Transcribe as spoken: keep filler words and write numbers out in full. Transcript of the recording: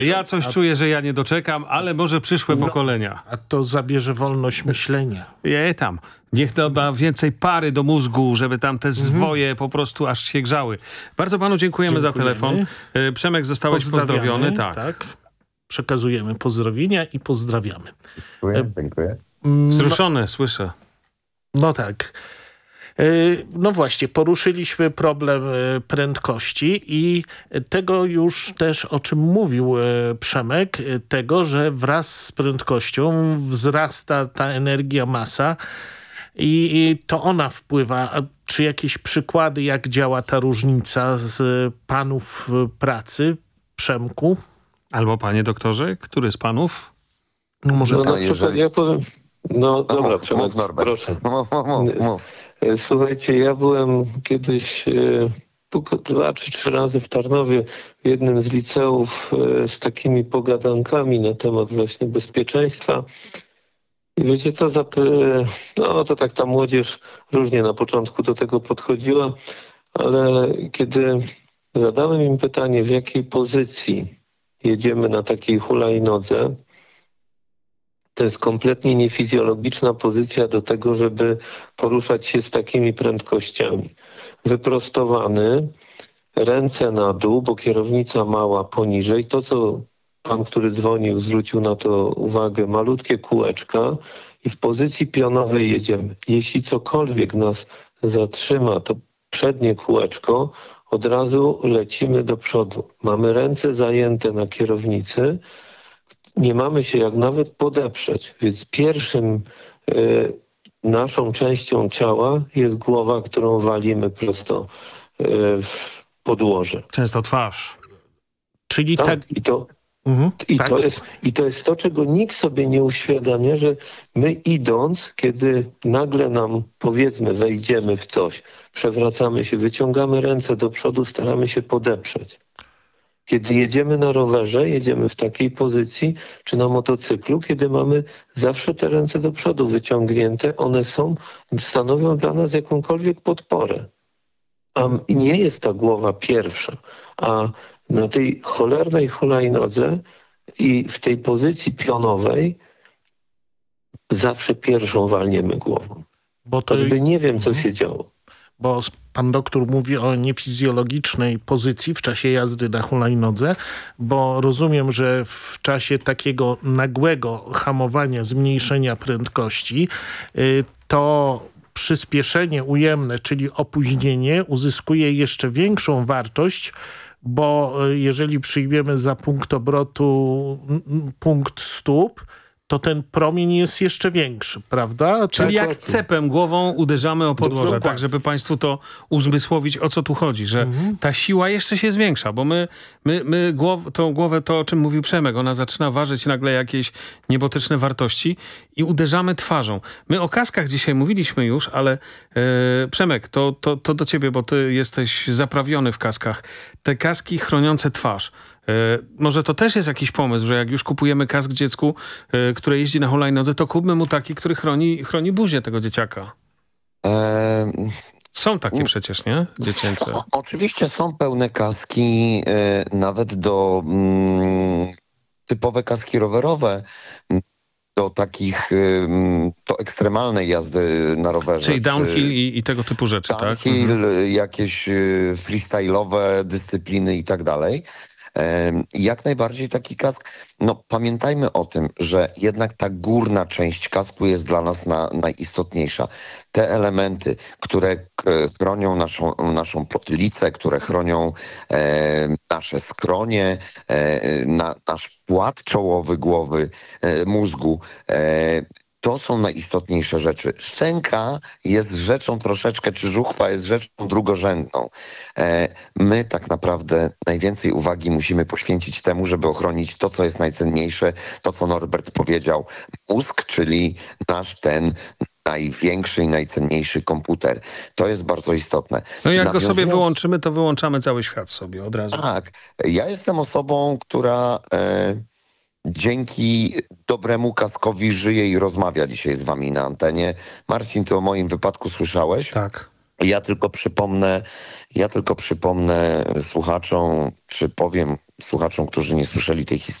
Ja coś a, czuję, że ja nie doczekam, ale może przyszłe no, pokolenia. A to zabierze wolność myślenia. Je tam. Niech doda więcej pary do mózgu, żeby tam te zwoje mhm. po prostu aż się grzały. Bardzo panu dziękujemy, dziękujemy. za telefon. Przemek, zostałeś pozdrowiony. Tak. tak. Przekazujemy pozdrowienia i pozdrawiamy. Dziękuję, dziękuję. Wzruszone, no, słyszę. No tak. No właśnie, poruszyliśmy problem prędkości i tego już też, o czym mówił Przemek, tego, że wraz z prędkością wzrasta ta energia, masa i to ona wpływa. Czy jakieś przykłady, jak działa ta różnica z panów pracy, Przemku? Albo panie doktorze, który z panów? No może no, tak, na przykład ja powiem... No dobra, mów, Przemek, mów, proszę. Mów, mów, mów. Słuchajcie, ja byłem kiedyś e, dwa czy trzy razy w Tarnowie w jednym z liceów e, z takimi pogadankami na temat właśnie bezpieczeństwa. I wiecie co, za, no to tak ta młodzież różnie na początku do tego podchodziła, ale kiedy zadałem im pytanie, w jakiej pozycji jedziemy na takiej hulajnodze, to jest kompletnie niefizjologiczna pozycja do tego, żeby poruszać się z takimi prędkościami. Wyprostowany, ręce na dół, bo kierownica mała poniżej. To, co pan, który dzwonił, zwrócił na to uwagę, malutkie kółeczka i w pozycji pionowej jedziemy. Jeśli cokolwiek nas zatrzyma, to przednie kółeczko, od razu lecimy do przodu. Mamy ręce zajęte na kierownicy, nie mamy się jak nawet podeprzeć, więc pierwszym y, naszą częścią ciała jest głowa, którą walimy prosto y, w podłoże. Często twarz. Czyli tak, tak... I to, mhm, i, tak. to jest, I to jest to, czego nikt sobie nie uświadamia, że my idąc, kiedy nagle nam, powiedzmy, wejdziemy w coś, przewracamy się, wyciągamy ręce do przodu, staramy się podeprzeć. Kiedy jedziemy na rowerze, jedziemy w takiej pozycji, czy na motocyklu, kiedy mamy zawsze te ręce do przodu wyciągnięte, one są, stanowią dla nas jakąkolwiek podporę. A nie jest ta głowa pierwsza. A na tej cholernej hulajnodze i w tej pozycji pionowej zawsze pierwszą walniemy głową. Bo to jakby nie wiem, co się działo. Bo pan doktor mówi o niefizjologicznej pozycji w czasie jazdy na hulajnodze, bo rozumiem, że w czasie takiego nagłego hamowania, zmniejszenia prędkości, to przyspieszenie ujemne, czyli opóźnienie, uzyskuje jeszcze większą wartość, bo jeżeli przyjmiemy za punkt obrotu punkt stóp, to ten promień jest jeszcze większy, prawda? Czyli tak, jak cepem głową uderzamy o podłoże, dokładnie. Tak żeby państwu to uzmysłowić, o co tu chodzi, że mhm. ta siła jeszcze się zwiększa, bo my, my, my głow, tą głowę, to o czym mówił Przemek, ona zaczyna ważyć nagle jakieś niebotyczne wartości i uderzamy twarzą. My o kaskach dzisiaj mówiliśmy już, ale e, Przemek, to, to, to do ciebie, bo ty jesteś zaprawiony w kaskach. Te kaski chroniące twarz. E, może to też jest jakiś pomysł, że jak już kupujemy kask dziecku, e, które jeździ na hulajnodze, to kupmy mu taki, który chroni, chroni buzię tego dzieciaka. Eee, są takie przecież, nie? Dziecięce. O, oczywiście są pełne kaski, e, nawet do mm, typowe kaski rowerowe, do takich, do ekstremalnej jazdy na rowerze. Czyli downhill i, i tego typu rzeczy, downhill, tak? Downhill, mhm. jakieś freestyle'owe dyscypliny i tak dalej. Jak najbardziej taki kask. No pamiętajmy o tym, że jednak ta górna część kasku jest dla nas na, najistotniejsza. Te elementy, które chronią naszą, naszą potylicę, które chronią e, nasze skronie, e, na, nasz płat czołowy głowy, e, mózgu, e, to są najistotniejsze rzeczy. Szczęka jest rzeczą troszeczkę, czy żuchwa jest rzeczą drugorzędną. E, my tak naprawdę najwięcej uwagi musimy poświęcić temu, żeby ochronić to, co jest najcenniejsze, to, co Norbert powiedział. Mózg, czyli nasz ten największy i najcenniejszy komputer. To jest bardzo istotne. No jak Nawiązując... go sobie wyłączymy, to wyłączamy cały świat sobie od razu. Tak. Ja jestem osobą, która... E, dzięki dobremu kaskowi żyje i rozmawia dzisiaj z wami na antenie. Marcin, ty o moim wypadku słyszałeś? Tak. Ja tylko przypomnę, ja tylko przypomnę słuchaczom, czy powiem słuchaczom, którzy nie słyszeli tej historii,